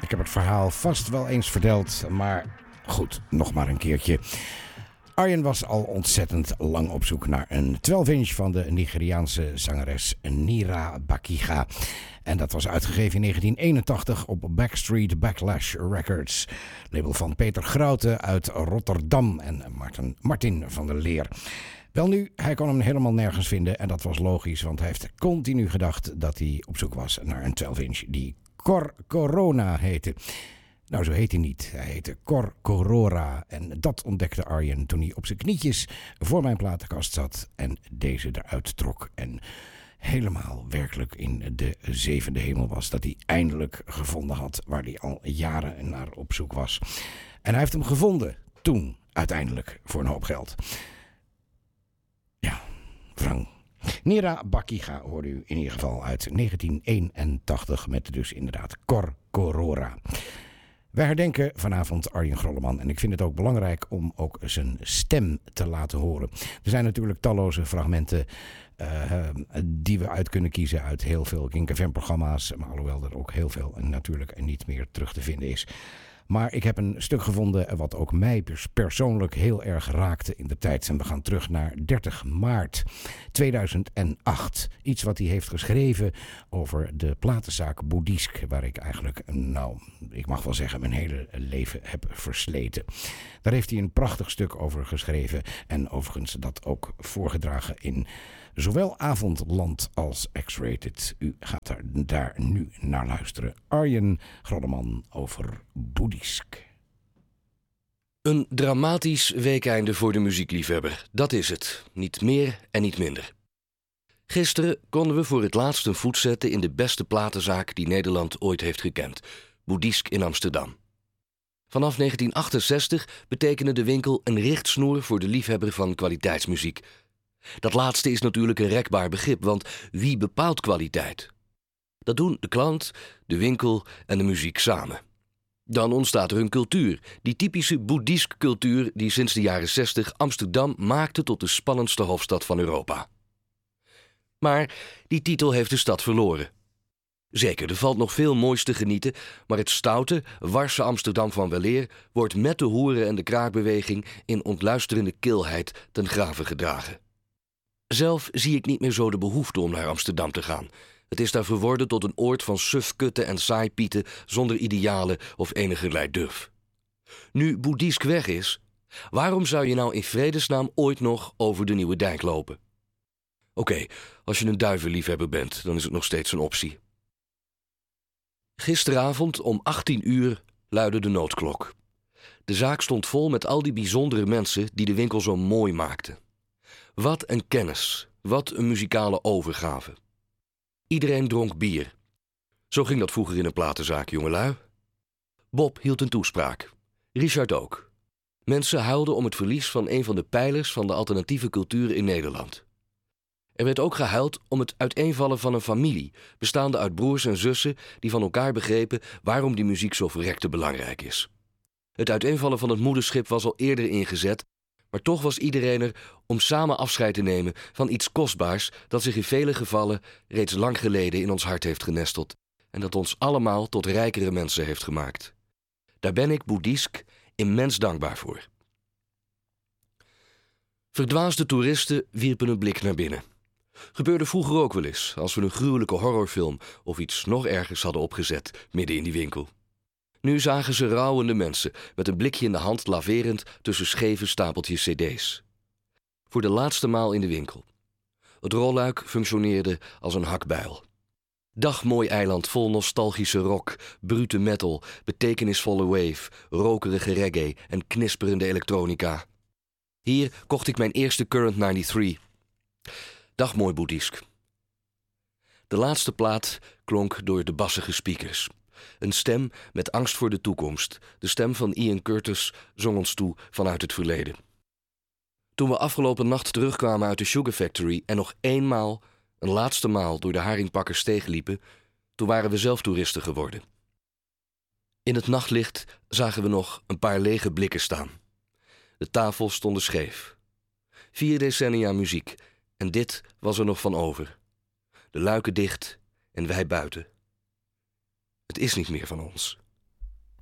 Ik heb het verhaal vast wel eens verteld, maar goed, nog maar een keertje. Arjen was al ontzettend lang op zoek naar een 12-inch van de Nigeriaanse zangeres Nira Bakiga. En dat was uitgegeven in 1981 op Backstreet Backlash Records. Label van Peter Groute uit Rotterdam en Martin van der Leer. Welnu, hij kon hem helemaal nergens vinden en dat was logisch, want hij heeft continu gedacht dat hij op zoek was naar een 12-inch die Cor Corona heette. Nou, zo heet hij niet. Hij heette Cor Corora. En dat ontdekte Arjen toen hij op zijn knietjes voor mijn platenkast zat en deze eruit trok. En helemaal werkelijk in de zevende hemel was dat hij eindelijk gevonden had waar hij al jaren naar op zoek was. En hij heeft hem gevonden toen, uiteindelijk, voor een hoop geld. Ja, wrang. Nira Bakiga hoorde u in ieder geval uit 1981 met dus inderdaad Cor Corora. Wij herdenken vanavond Arjen Grolleman en ik vind het ook belangrijk om ook zijn stem te laten horen. Er zijn natuurlijk talloze fragmenten die we uit kunnen kiezen uit heel veel Kink FM-programma's, maar alhoewel er ook heel veel natuurlijk niet meer terug te vinden is. Maar ik heb een stuk gevonden wat ook mij persoonlijk heel erg raakte in de tijd. En we gaan terug naar 30 maart 2008. Iets wat hij heeft geschreven over de platenzaak Boeddhisk. Waar ik eigenlijk, ik mag wel zeggen, mijn hele leven heb versleten. Daar heeft hij een prachtig stuk over geschreven. En overigens dat ook voorgedragen in zowel Avondland als X-Rated. U gaat daar nu naar luisteren. Arjen Grolleman over Boeddhisk. Een dramatisch weekeinde voor de muziekliefhebber. Dat is het. Niet meer en niet minder. Gisteren konden we voor het laatst een voet zetten in de beste platenzaak die Nederland ooit heeft gekend. Boeddhisk in Amsterdam. Vanaf 1968 betekende de winkel een richtsnoer voor de liefhebber van kwaliteitsmuziek. Dat laatste is natuurlijk een rekbaar begrip, want wie bepaalt kwaliteit? Dat doen de klant, de winkel en de muziek samen. Dan ontstaat er een cultuur, die typische boeddhisk cultuur die sinds de jaren 60 Amsterdam maakte tot de spannendste hoofdstad van Europa. Maar die titel heeft de stad verloren. Zeker, er valt nog veel moois te genieten, maar het stoute, warse Amsterdam van weleer wordt met de hoeren en de kraakbeweging in ontluisterende kilheid ten grave gedragen. Zelf zie ik niet meer zo de behoefte om naar Amsterdam te gaan. Het is daar verworden tot een oord van sufkutten en saaipieten zonder idealen of enigerlei durf. Nu Boeddhisk weg is, waarom zou je nou in vredesnaam ooit nog over de Nieuwe Dijk lopen? Oké, als je een duivenliefhebber bent, dan is het nog steeds een optie. Gisteravond om 18 uur luidde de noodklok. De zaak stond vol met al die bijzondere mensen die de winkel zo mooi maakten. Wat een kennis, wat een muzikale overgave. Iedereen dronk bier. Zo ging dat vroeger in een platenzaak, jongelui. Bob hield een toespraak. Richard ook. Mensen huilden om het verlies van een van de pijlers van de alternatieve cultuur in Nederland. Er werd ook gehuild om het uiteenvallen van een familie, bestaande uit broers en zussen die van elkaar begrepen waarom die muziek zo verrekte belangrijk is. Het uiteenvallen van het moederschip was al eerder ingezet, maar toch was iedereen er om samen afscheid te nemen van iets kostbaars dat zich in vele gevallen reeds lang geleden in ons hart heeft genesteld en dat ons allemaal tot rijkere mensen heeft gemaakt. Daar ben ik Boeddhisk immens dankbaar voor. Verdwaasde toeristen wierpen een blik naar binnen. Gebeurde vroeger ook wel eens, als we een gruwelijke horrorfilm of iets nog ergers hadden opgezet midden in die winkel. Nu zagen ze rouwende mensen met een blikje in de hand laverend tussen scheve stapeltjes cd's. Voor de laatste maal in de winkel. Het rolluik functioneerde als een hakbijl. Dagmooi eiland vol nostalgische rock, brute metal, betekenisvolle wave, rokerige reggae en knisperende elektronica. Hier kocht ik mijn eerste Current 93. Dag mooi Boeddhisk. De laatste plaat klonk door de bassige speakers. Een stem met angst voor de toekomst. De stem van Ian Curtis zong ons toe vanuit het verleden. Toen we afgelopen nacht terugkwamen uit de Sugar Factory en nog eenmaal, een laatste maal door de Haringpakkerssteeg liepen, toen waren we zelf toeristen geworden. In het nachtlicht zagen we nog een paar lege blikken staan. De tafels stonden scheef. 4 decennia muziek en dit was er nog van over. De luiken dicht en wij buiten. Het is niet meer van ons.